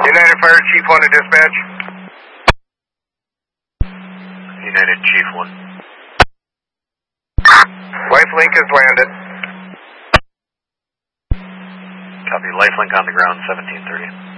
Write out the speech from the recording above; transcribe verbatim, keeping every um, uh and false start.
United Fire Chief one to dispatch. United Chief one. Lifelink has landed. Copy, Lifelink on the ground, seventeen thirty.